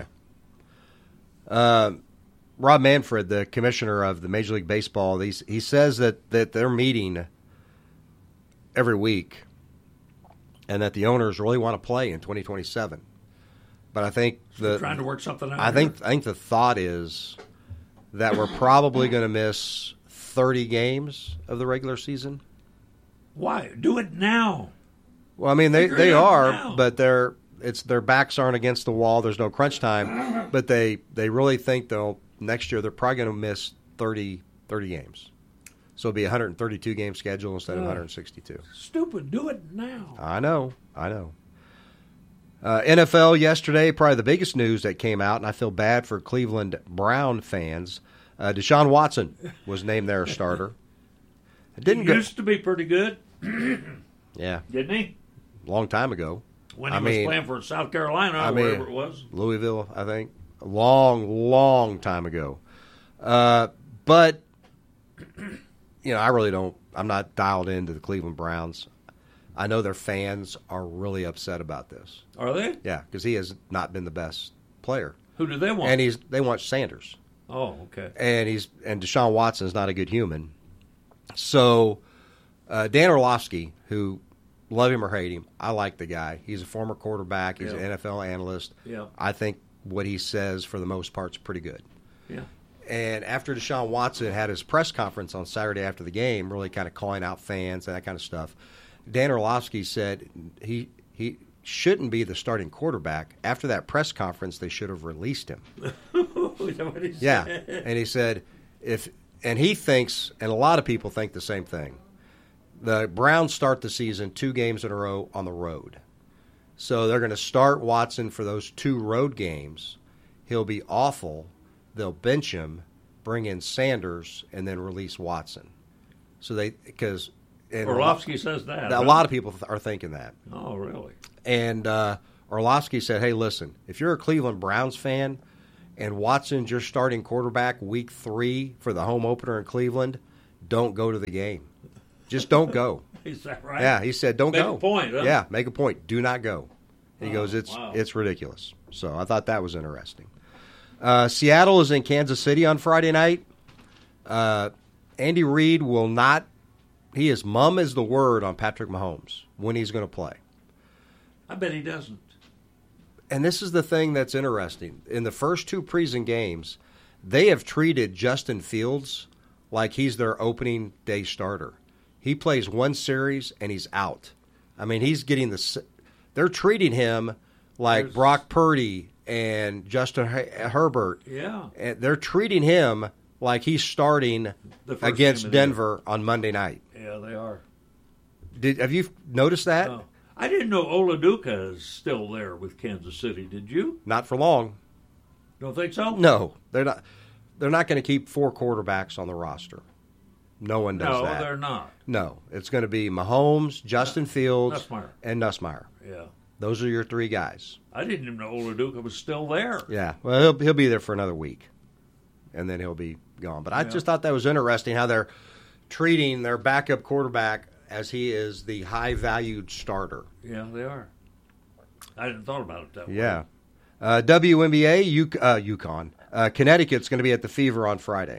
S6: Uh, Rob Manfred, the commissioner of the Major League Baseball, he's, he says that, that they're meeting every week, and that the owners really want to play in twenty twenty-seven. But I think the
S15: trying to work something out
S6: I think
S15: here.
S6: I think the thought is that we're probably going to miss thirty games of the regular season.
S15: Why? Do it now.
S6: Well, I mean they,
S15: Figure
S6: they
S15: it out
S6: are,
S15: now.
S6: but they're it's their backs aren't against the wall. There's no crunch time, but they, they really think they'll next year they're probably going to miss thirty, thirty games. So it'll be a one hundred thirty-two game schedule instead of
S15: Ugh.
S6: one hundred sixty-two.
S15: Stupid. Do it now.
S6: I know, I know. Uh, N F L yesterday, probably the biggest news that came out, and I feel bad for Cleveland Brown fans. Uh, Deshaun Watson was named their starter. It didn't
S15: he
S6: go.
S15: used to be pretty good,
S6: Yeah,
S15: didn't he?
S6: long time ago.
S15: When he
S6: I
S15: was
S6: mean,
S15: playing for South Carolina
S6: I
S15: or
S6: mean,
S15: wherever it was.
S6: Louisville, I think. A long, long time ago. Uh, but, you know, I really don't, I'm not dialed into the Cleveland Browns. I know their fans are really upset about this.
S15: Are they?
S6: Yeah, because he has not been the best player.
S15: Who do they want?
S6: And he's they want Sanders.
S15: Oh, okay.
S6: And he's and Deshaun Watson is not a good human. So uh, Dan Orlovsky, who love him or hate him, I like the guy. He's a former quarterback. He's
S15: Yeah.
S6: an N F L analyst.
S15: Yeah.
S6: I think what he says for the most part is pretty good.
S15: Yeah.
S6: And after Deshaun Watson had his press conference on Saturday after the game, really kind of calling out fans and that kind of stuff, Dan Orlovsky said he he shouldn't be the starting quarterback. After that press conference, they should have released him.
S15: Is that what he
S6: Yeah,
S15: said?
S6: and he said if and he thinks, and a lot of people think the same thing. The Browns start the season two games in a row on the road, so they're going to start Watson for those two road games. He'll be awful. They'll bench him, bring in Sanders, and then release Watson. So they because And
S15: Orlovsky says that.
S6: A
S15: right?
S6: lot of people are thinking that.
S15: Oh, really?
S6: And uh, Orlovsky said, hey, listen, if you're a Cleveland Browns fan and Watson's your starting quarterback week three for the home opener in Cleveland, don't go to the game. Just don't go.
S15: Is that right?
S6: Yeah, he said don't
S15: make
S6: go.
S15: Make a point, huh?
S6: Yeah, make a point. Do not go. He
S15: oh,
S6: goes, it's
S15: wow.
S6: it's ridiculous. So I thought that was interesting. Uh, Seattle is in Kansas City on Friday night. Uh, Andy Reid will not – he is mum is the word on Patrick Mahomes when he's going to play.
S15: I bet he doesn't.
S6: And this is the thing that's interesting. In the first two preseason games, they have treated Justin Fields like he's their opening day starter. He plays one series and he's out. I mean, he's getting the – they're treating him like There's, Brock Purdy and Justin Herbert.
S15: Yeah.
S6: And they're treating him like he's starting against Denver on Monday night.
S15: Yeah, they are.
S6: Did Have you noticed that?
S15: No. I didn't know Oladuka is still there with Kansas City. Did you?
S6: Not for long.
S15: Don't think so?
S6: No, they're not. They're not going to keep four quarterbacks on the roster. No one does
S15: no,
S6: that.
S15: No, they're not.
S6: No, it's going to be Mahomes, Justin Fields,
S15: Nussmeier.
S6: and Nussmeier.
S15: Yeah,
S6: those are your three guys.
S15: I didn't even know Oladuka was still there.
S6: Yeah, well, he'll he'll be there for another week, and then he'll be gone. But I yeah. just thought that was interesting how they're treating their backup quarterback as he is the high-valued starter.
S15: Yeah, they are. I hadn't thought about it that way.
S6: Yeah. Uh, W N B A, U- uh, UConn. Uh, Connecticut's going to be at the Fever on Friday.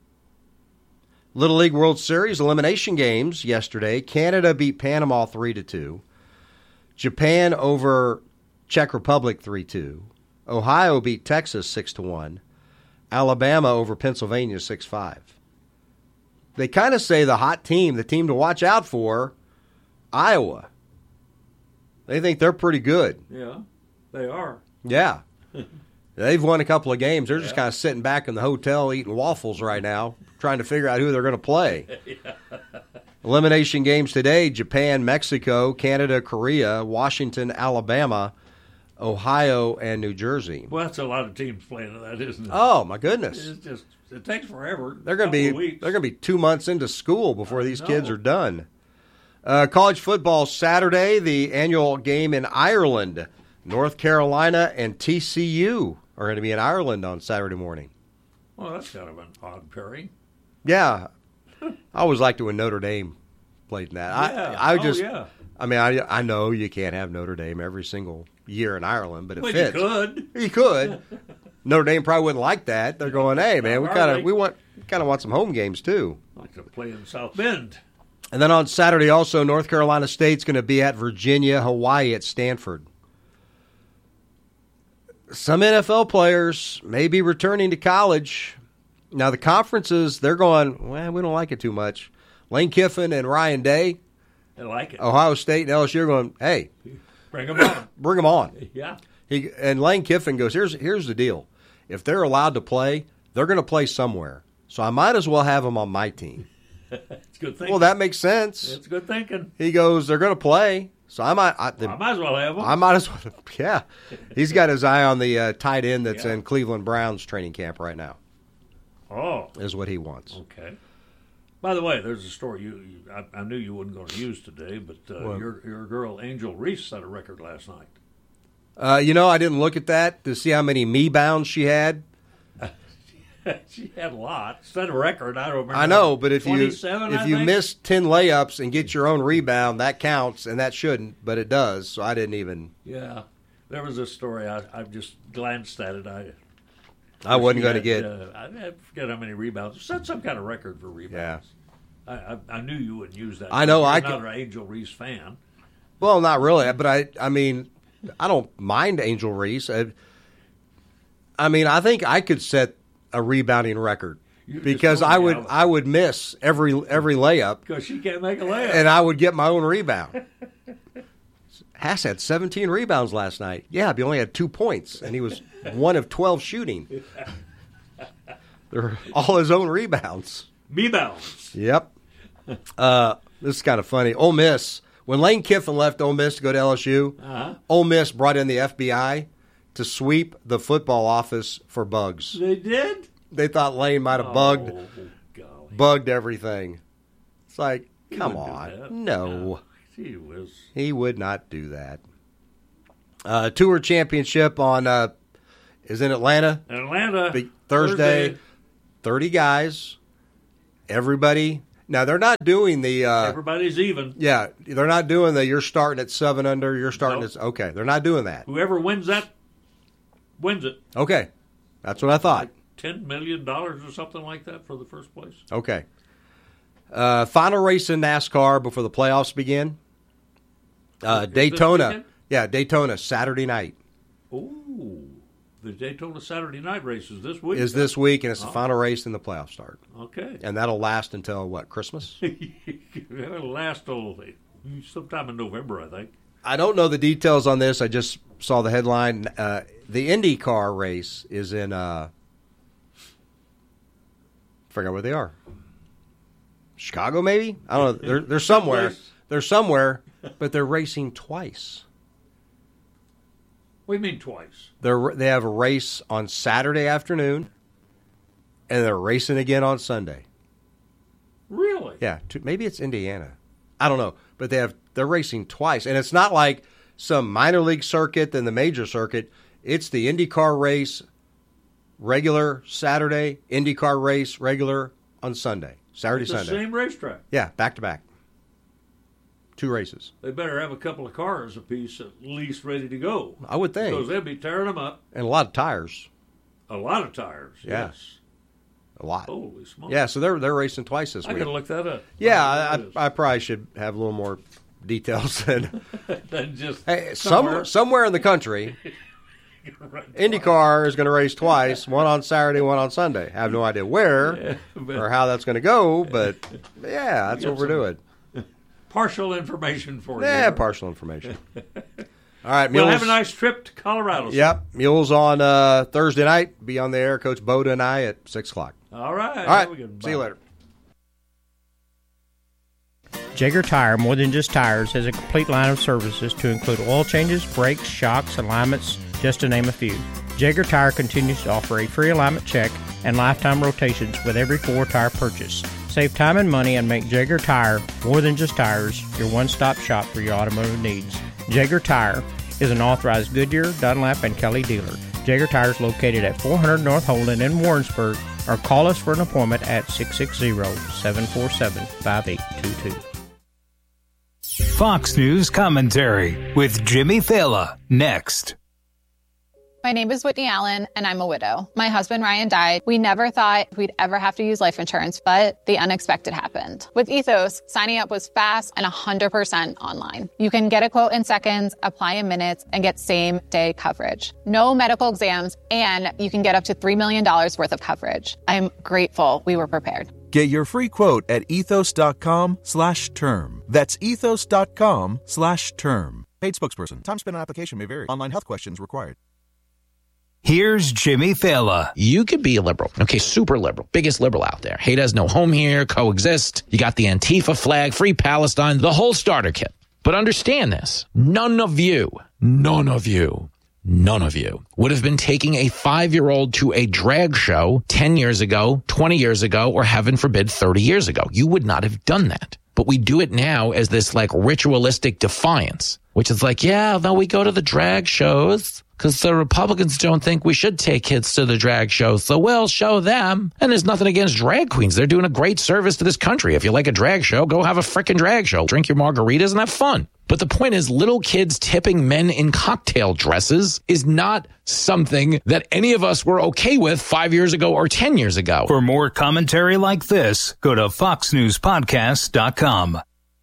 S6: Little League World Series elimination games yesterday. Canada beat Panama three to two. Japan over Czech Republic three two. Ohio beat Texas six to one. Alabama over Pennsylvania six five. They kind of say the hot team, the team to watch out for, Iowa. They think they're pretty good.
S15: Yeah, they are.
S6: Yeah. They've won a couple of games. They're just yeah. kind of sitting back in the hotel eating waffles right now, trying to figure out who they're going to play. yeah. Elimination games today, Japan, Mexico, Canada, Korea, Washington, Alabama, Ohio, and New Jersey.
S15: Well, that's a lot of teams playing in that, isn't it?
S6: Oh, my goodness.
S15: It's just, it takes forever.
S6: They're going to be
S15: weeks.
S6: They're going to be two months into school before I these know. kids are done. Uh, college football Saturday, the annual game in Ireland. North Carolina and T C U are going to be in Ireland on Saturday morning.
S15: Well, that's kind of an odd pairing.
S6: Yeah. I always liked it when Notre Dame played in that.
S15: Yeah.
S6: I, I just,
S15: oh, yeah.
S6: I mean, I I know you can't have Notre Dame every single year in Ireland, but it
S15: well,
S6: fits.
S15: You could.
S6: You could. Notre Dame probably wouldn't like that. They're going, hey, man, we kind of we want kind of want some home games too.
S15: Like to play in South Bend.
S6: And then on Saturday also, North Carolina State's going to be at Virginia, Hawaii at Stanford. Some N F L players may be returning to college. Now, the conferences, they're going, well, we don't like it too much. Lane Kiffin and Ryan Day,
S15: I like it.
S6: Ohio State and L S U are going, hey.
S15: Bring them on.
S6: Bring them on.
S15: Yeah.
S6: He, and Lane Kiffin goes, here's, here's the deal. If they're allowed to play, they're going to play somewhere. So I might as well have them on my team.
S15: It's good thinking.
S6: Well, that makes sense.
S15: It's good thinking.
S6: He goes, they're going to play. So I might, I, the,
S15: well, I might as well have him.
S6: I might as well, yeah. He's got his eye on the uh, tight end that's
S15: yeah.
S6: in Cleveland Browns training camp right now.
S15: Oh,
S6: is what he wants.
S15: Okay. By the way, there's a story you, you I, I knew you wasn't going to use today, but uh, well, your your girl Angel Reese set a record last night.
S6: Uh, you know, I didn't look at that to see how many me bounds she had.
S15: She had a lot. Set a record. I don't remember.
S6: I know, but if you if
S15: I
S6: you
S15: think?
S6: miss ten layups and get your own rebound, that counts, and that shouldn't, but it does. So I didn't even.
S15: Yeah, there was a story. I I just glanced at it. I
S6: I wasn't going to get.
S15: Uh, I forget how many rebounds. Set some kind of record for rebounds. Yeah. I, I I knew you wouldn't use that.
S6: I know.
S15: You're
S6: I
S15: not
S6: can,
S15: an Angel Reese fan.
S6: Well, not really, but I I mean I don't mind Angel Reese. I, I mean I think I could set a rebounding record you because I would I would miss every every layup
S15: because she can't make a layup,
S6: and I would get my own rebound. Hass had seventeen rebounds last night. Yeah, but he only had two points, and he was one of twelve shooting. They're all his own rebounds.
S15: Rebounds.
S6: Yep. Uh, this is kind of funny. Ole Miss, when Lane Kiffin left Ole Miss to go to L S U,
S15: uh-huh.
S6: Ole Miss brought in the F B I to sweep the football office for bugs.
S15: They did?
S6: They thought Lane might have bugged,
S15: oh,
S6: bugged everything. It's like, Come on. No.
S15: Gee whiz.
S6: He would not do that. Uh, Tour Championship on uh, is in Atlanta.
S15: Atlanta.
S6: Big Thursday.
S15: Thursday.
S6: thirty guys. Everybody. Now, they're not doing the... Uh,
S15: Everybody's even.
S6: Yeah. They're not doing the you're starting at seven under, you're starting
S15: Nope.
S6: at... Okay. They're not doing that.
S15: Whoever wins that wins it.
S6: Okay. That's what I thought.
S15: ten million dollars or something like that for the first place.
S6: Okay. Uh, final race in NASCAR before the playoffs begin. Uh,
S15: Is this
S6: Daytona.
S15: weekend?
S6: Yeah, Daytona, Saturday night.
S15: Ooh. The Daytona Saturday night race is this week.
S6: Is this week, and it's the
S15: Oh.
S6: final race in the playoffs start.
S15: Okay.
S6: And that'll last until, what, Christmas?
S15: It'll last till sometime in November, I think.
S6: I don't know the details on this. I just saw the headline. Uh, the IndyCar race is in, uh, I forgot where they are. Chicago, maybe? I don't know. They're, they're somewhere. They're somewhere, but they're racing twice.
S15: What do you mean twice?
S6: They're they have a race on Saturday afternoon, and they're racing again on Sunday.
S15: Really?
S6: Yeah, to, maybe it's Indiana. I don't know, but they have they're racing twice, and it's not like some minor league circuit than the major circuit. It's the IndyCar race, regular Saturday, IndyCar race, regular on Sunday, Saturday,
S15: It's the
S6: Sunday.
S15: same racetrack.
S6: Yeah, back to back. Two races.
S15: They better have a couple of cars apiece at least ready to go.
S6: I would think.
S15: Because they'll be tearing them up.
S6: And a lot of tires.
S15: A lot of tires,
S6: Yeah.
S15: yes.
S6: A lot.
S15: Holy smokes.
S6: Yeah, so they're they're racing twice this
S15: I
S6: week.
S15: got to look that up.
S6: Yeah,
S15: I
S6: I,
S15: don't know
S6: I, I probably should have a little more details than.
S15: Than just
S6: Hey,
S15: somewhere.
S6: some, somewhere in the country, IndyCar is going to race twice, one on Saturday, one on Sunday. I have no idea where
S15: Yeah, but-
S6: or how that's going to go, but yeah, that's
S15: We
S6: what
S15: got
S6: we're
S15: some
S6: doing.
S15: Partial information for you.
S6: Yeah, partial information. All right,
S15: Well,
S6: Mules.
S15: have a nice trip to Colorado.
S6: Yep, Mules on uh, Thursday night. Be on the air, Coach Boda and I at six o'clock.
S15: All right.
S6: All right,
S15: Have a good-
S6: see you
S15: bye.
S6: later.
S9: Jaeger Tire, more than just tires, has a complete line of services to include oil changes, brakes, shocks, alignments, just to name a few. Jaeger Tire continues to offer a free alignment check and lifetime rotations with every four tire purchase. Save time and money and make Jaeger Tire, more than just tires, your one-stop shop for your automotive needs. Jaeger Tire is an authorized Goodyear, Dunlap, and Kelly dealer. Jaeger Tire is located at four hundred North Holden in Warrensburg, or call us for an appointment at six six zero, seven four seven, five eight two two.
S10: Fox News Commentary with Jimmy Fallon next.
S11: My name is Whitney Allen, and I'm a widow. My husband, Ryan, died. We never thought we'd ever have to use life insurance, but the unexpected happened. With Ethos, signing up was fast and one hundred percent online. You can get a quote in seconds, apply in minutes, and get same-day coverage. No medical exams, and you can get up to three million dollars worth of coverage. I'm grateful we were prepared.
S24: Get your free quote at ethos.com slash term. That's ethos.com slash term. Paid spokesperson. Time spent on application may vary. Online health questions required.
S10: Here's Jimmy Fallon.
S25: You could be a liberal. Okay, super liberal. Biggest liberal out there. Hate has no home here, coexist. You got the Antifa flag, free Palestine, the whole starter kit. But understand this. None of you, none of you, none of you would have been taking a five-year-old to a drag show ten years ago, twenty years ago, or heaven forbid, thirty years ago. You would not have done that. But we do it now as this like ritualistic defiance, which is like, yeah, no, we go to the drag shows because the Republicans don't think we should take kids to the drag shows. So we'll show them. And there's nothing against drag queens. They're doing a great service to this country. If you like a drag show, go have a frickin' drag show. Drink your margaritas and have fun. But the point is, little kids tipping men in cocktail dresses is not something that any of us were okay with five years ago or ten years ago.
S10: For more commentary like this, go to fox news podcast dot com.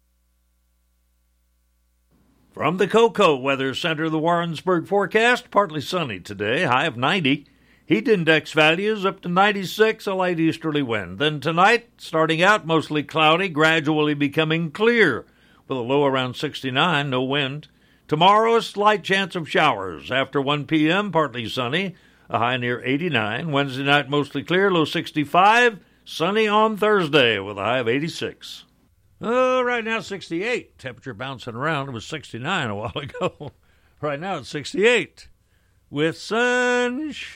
S15: From the Cocoa Weather Center, the Warrensburg forecast, partly sunny today, high of ninety. Heat index values up to ninety-six, a light easterly wind. Then tonight, starting out mostly cloudy, gradually becoming clear, with a low around sixty-nine, no wind. Tomorrow, a slight chance of showers. After one p.m., partly sunny, a high near eighty-nine. Wednesday night, mostly clear, low sixty-five. Sunny on Thursday, with a high of eighty-six. Oh, right now sixty-eight. Temperature bouncing around. It was sixty-nine a while ago. Right now it's sixty-eight. With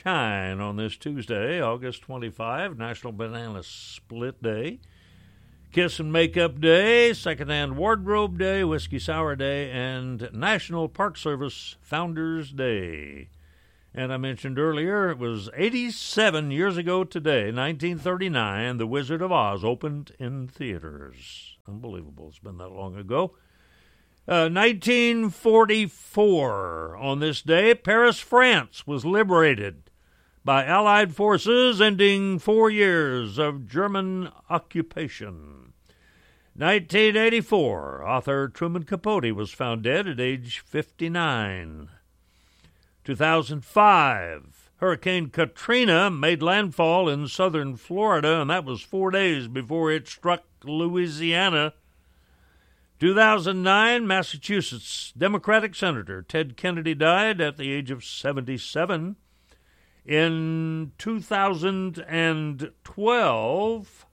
S15: sunshine on this Tuesday, August twenty-fifth, National Banana Split Day. Kiss and Makeup Day, Secondhand Wardrobe Day, Whiskey Sour Day, and National Park Service Founders Day. And I mentioned earlier, it was eighty-seven years ago today, nineteen thirty-nine, The Wizard of Oz opened in theaters. Unbelievable, it's been that long ago. Uh, nineteen forty-four, on this day, Paris, France was liberated by Allied forces, ending four years of German occupation. nineteen eighty-four, author Truman Capote was found dead at age fifty-nine. two thousand five, Hurricane Katrina made landfall in southern Florida, and that was four days before it struck Louisiana. two thousand nine, Massachusetts Democratic Senator Ted Kennedy died at the age of seventy-seven. In two thousand twelve,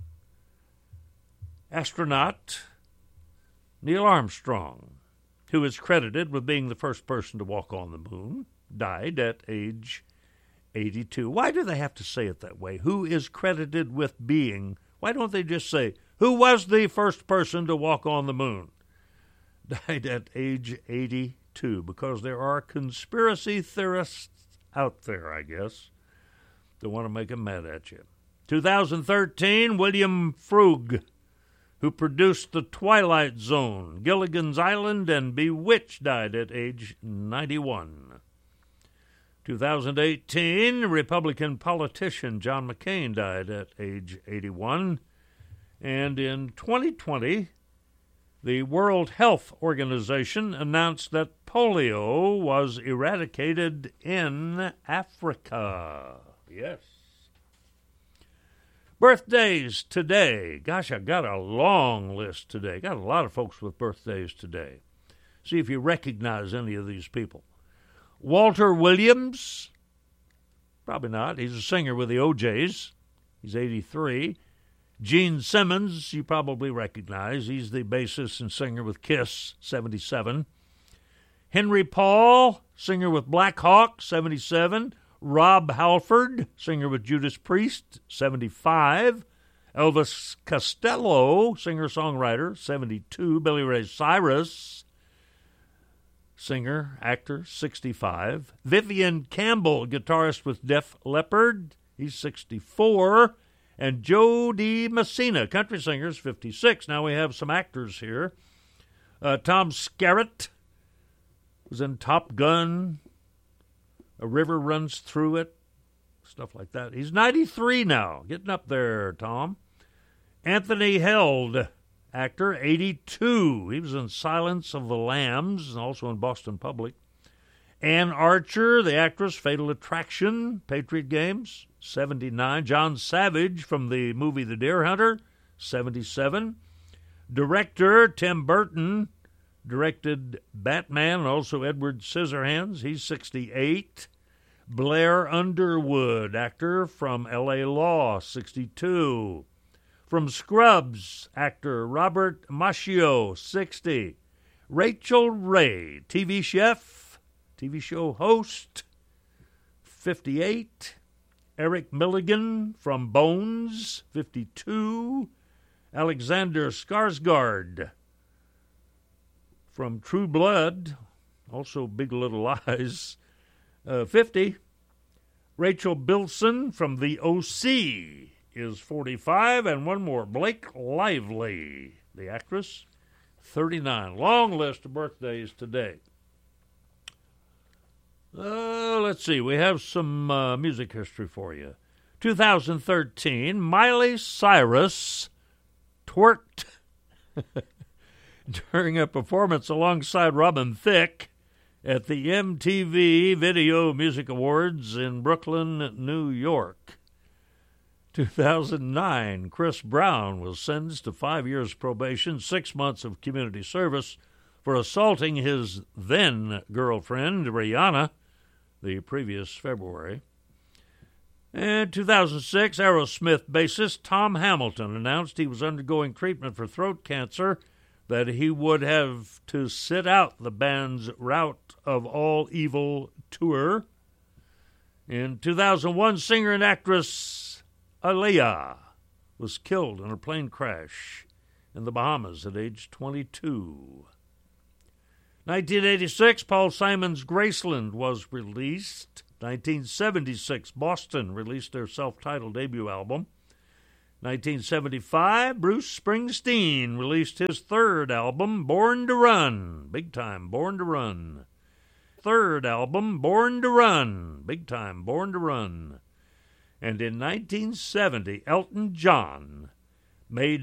S15: astronaut Neil Armstrong, who is credited with being the first person to walk on the moon, died at age eighty-two. Why do they have to say it that way? Who is credited with being? Why don't they just say, who was the first person to walk on the moon? Died at age eighty-two, because there are conspiracy theorists out there, I guess, that want to make them mad at you. two thousand thirteen, William Frug, who produced The Twilight Zone, Gilligan's Island, and Bewitched, died at age ninety-one. two thousand eighteen, Republican politician John McCain died at age eighty-one. And in twenty twenty, the World Health Organization announced that polio was eradicated in Africa. Yes. Birthdays today. Gosh, I got a long list today. Got a lot of folks with birthdays today. See if you recognize any of these people. Walter Williams. Probably not. He's a singer with the O Js. He's eighty-three. Gene Simmons, you probably recognize. He's the bassist and singer with Kiss, seventy-seven. Henry Paul, singer with Black Hawk, seventy-seven. Rob Halford, singer with Judas Priest, seventy-five. Elvis Costello, singer-songwriter, seventy-two. Billy Ray Cyrus, singer, actor, sixty-five. Vivian Campbell, guitarist with Def Leppard, he's sixty-four. And Joe DiMessina, country singer, is fifty-six. Now we have some actors here. Uh, Tom Skerritt was in Top Gun. A River Runs Through It. Stuff like that. He's ninety-three now. Getting up there, Tom. Anthony Held, actor, eighty-two. He was in Silence of the Lambs and also in Boston Public. Ann Archer, the actress, Fatal Attraction, Patriot Games, seventy-nine. John Savage from the movie The Deer Hunter, seventy-seven. Director Tim Burton directed Batman and also Edward Scissorhands. He's sixty-eight. Blair Underwood, actor from L A Law, sixty-two. From Scrubs, actor Robert Macchio, sixty. Rachel Ray, T V chef, T V show host, fifty-eight. Eric Milligan from Bones, fifty-two. Alexander Skarsgård from True Blood, also Big Little Lies, uh, fifty. Rachel Bilson from The O C is forty-five. And one more, Blake Lively, the actress, thirty-nine. Long list of birthdays today. Uh, let's see, we have some uh, music history for you. two thousand thirteen, Miley Cyrus twerked during a performance alongside Robin Thicke at the M T V Video Music Awards in Brooklyn, New York. two thousand nine, Chris Brown was sentenced to five years probation, six months of community service for assaulting his then-girlfriend, Rihanna, the previous February. In two thousand six, Aerosmith bassist Tom Hamilton announced he was undergoing treatment for throat cancer, that he would have to sit out the band's Route of All Evil tour. In two thousand one, singer and actress Aaliyah was killed in a plane crash in the Bahamas at age twenty-two. nineteen eighty-six, Paul Simon's Graceland was released. nineteen seventy-six, Boston released their self-titled debut album. nineteen seventy-five, Bruce Springsteen released his third album, Born to Run. Big time, Born to Run. Third album, Born to Run. Big time, Born to Run. And in nineteen seventy, Elton John made